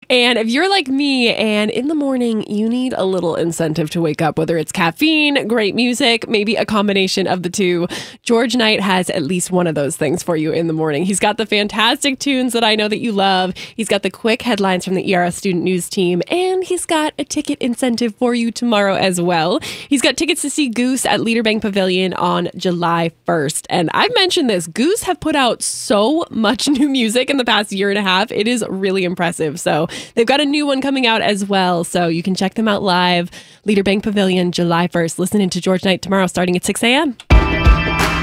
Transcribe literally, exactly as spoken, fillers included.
And if you're like me and in the morning you need a little incentive to wake up, whether it's caffeine, great music, maybe a combination of the two, George Knight has at least one of those things for you in the morning. He's got the fantastic tunes that I know that you love. He's got the quick headlines from the E R S Student News team, and he's got a ticket incentive for you tomorrow as well. He's got tickets to see Goose at Leader Bank Pavilion on July first. And I've mentioned this, Goose have put out so much new music in the past year and a half. It is really impressive. So they've got a new one coming out as well. So you can check them out live. Leader Bank Pavilion, July first. Listening to George Knight tomorrow starting at six a.m.